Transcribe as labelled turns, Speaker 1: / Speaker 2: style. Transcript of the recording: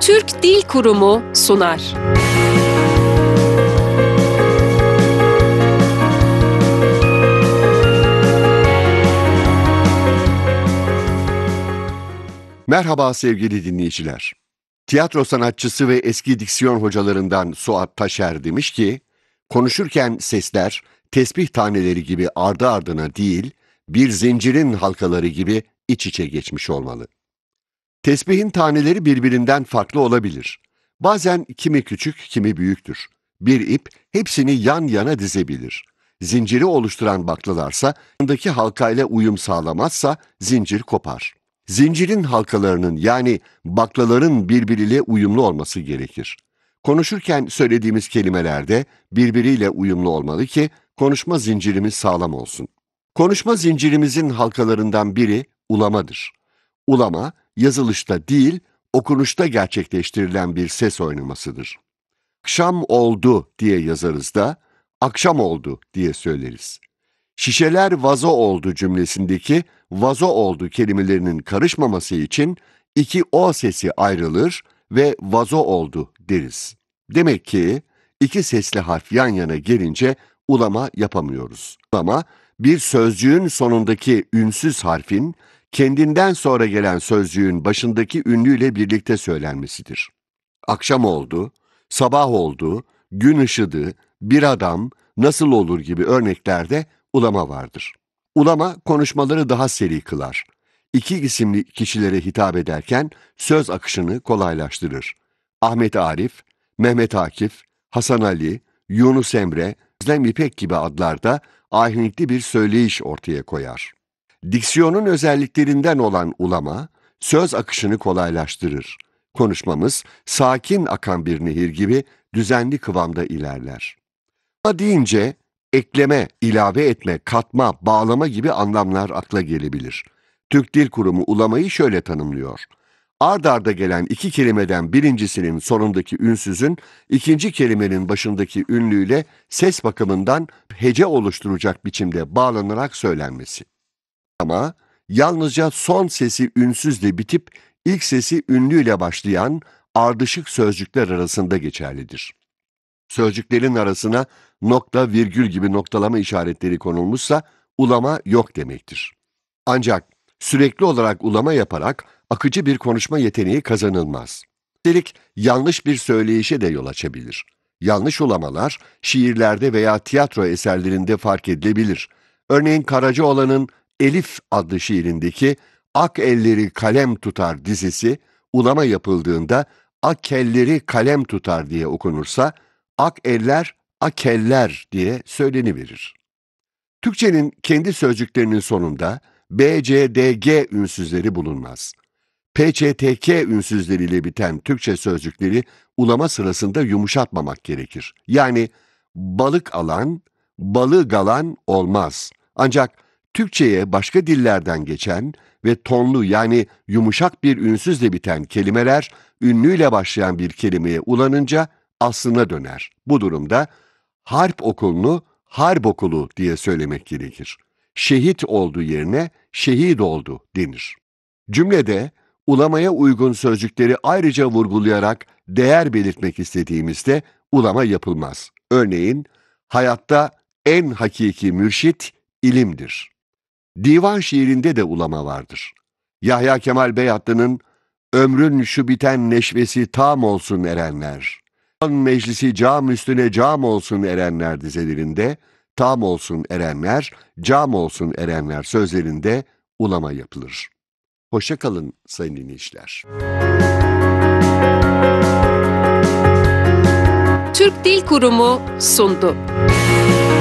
Speaker 1: Türk Dil Kurumu sunar.
Speaker 2: Merhaba sevgili dinleyiciler. Tiyatro sanatçısı ve eski diksiyon hocalarından Suat Taşer demiş ki, konuşurken sesler tesbih taneleri gibi ardı ardına değil, bir zincirin halkaları gibi iç içe geçmiş olmalı. Tesbihin taneleri birbirinden farklı olabilir. Bazen kimi küçük, kimi büyüktür. Bir ip hepsini yan yana dizebilir. Zinciri oluşturan baklalarsa, yanındaki halkayla uyum sağlamazsa zincir kopar. Zincirin halkalarının yani baklaların birbiriyle uyumlu olması gerekir. Konuşurken söylediğimiz kelimeler de birbiriyle uyumlu olmalı ki konuşma zincirimiz sağlam olsun. Konuşma zincirimizin halkalarından biri ulamadır. Ulama, yazılışta değil, okunuşta gerçekleştirilen bir ses oynamasıdır. Akşam oldu diye yazarız da, akşam oldu diye söyleriz. Şişeler vazo oldu cümlesindeki vazo oldu kelimelerinin karışmaması için iki o sesi ayrılır ve vazo oldu deriz. Demek ki iki sesli harf yan yana gelince ulama yapamıyoruz. Ulama, bir sözcüğün sonundaki ünsüz harfin kendinden sonra gelen sözcüğün başındaki ünlüyle birlikte söylenmesidir. Akşam oldu, sabah oldu, gün ışıdı, bir adam, nasıl olur gibi örneklerde ulama vardır. Ulama konuşmaları daha seri kılar. İki isimli kişilere hitap ederken söz akışını kolaylaştırır. Ahmet Arif, Mehmet Akif, Hasan Ali, Yunus Emre, Özlem İpek gibi adlarda ahenkli bir söyleyiş ortaya koyar. Diksiyonun özelliklerinden olan ulama, söz akışını kolaylaştırır. Konuşmamız sakin akan bir nehir gibi düzenli kıvamda ilerler. Ulama deyince ekleme, ilave etme, katma, bağlama gibi anlamlar akla gelebilir. Türk Dil Kurumu ulamayı şöyle tanımlıyor. Ard arda gelen iki kelimeden birincisinin sonundaki ünsüzün ikinci kelimenin başındaki ünlüyle ses bakımından hece oluşturacak biçimde bağlanarak söylenmesi. Ama yalnızca son sesi ünsüzle bitip ilk sesi ünlüyle başlayan ardışık sözcükler arasında geçerlidir. Sözcüklerin arasına nokta, virgül gibi noktalama işaretleri konulmuşsa ulama yok demektir. Ancak sürekli olarak ulama yaparak akıcı bir konuşma yeteneği kazanılmaz. Üstelik yanlış bir söyleyişe de yol açabilir. Yanlış ulamalar şiirlerde veya tiyatro eserlerinde fark edilebilir. Örneğin Karacaoğlan'ın Elif adlı şiirindeki ak elleri kalem tutar dizesi ulama yapıldığında ak elleri kalem tutar diye okunursa ak eller akeller diye söyleniverir. Türkçenin kendi sözcüklerinin sonunda B, C, D, G ünsüzleri bulunmaz. P, Ç, T, K ünsüzleriyle biten Türkçe sözcükleri ulama sırasında yumuşatmamak gerekir. Yani balık alan, balı galan olmaz. Ancak Türkçe'ye başka dillerden geçen ve tonlu yani yumuşak bir ünsüzle biten kelimeler ünlüyle başlayan bir kelimeye ulanınca aslına döner. Bu durumda harp okulunu harp okulu diye söylemek gerekir. Şehit oldu yerine şehit oldu denir. Cümlede ulamaya uygun sözcükleri ayrıca vurgulayarak değer belirtmek istediğimizde ulama yapılmaz. Örneğin, hayatta en hakiki mürşit ilimdir. Divan şiirinde de ulama vardır. Yahya Kemal Beyatlı'nın "Ömrün şu biten neşvesi tam olsun erenler, meclisi cam üstüne cam olsun erenler" dizelerinde tam olsun erenler, cam olsun erenler sözlerinde ulama yapılır. Hoşça kalın sayın dinleyiciler.
Speaker 1: Türk Dil Kurumu sundu.